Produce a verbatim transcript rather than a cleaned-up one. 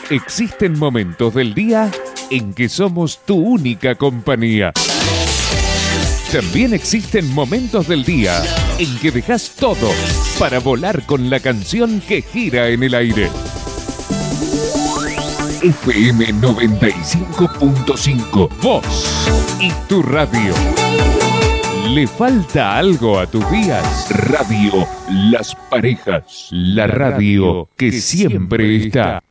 Existen momentos del día en que somos tu única compañía. También existen momentos del día en que dejas todo para volar con la canción que gira en el aire. F M noventa y cinco punto cinco, vos y tu radio. ¿Le falta algo a tus días? Radio Las Parejas, la radio que siempre está.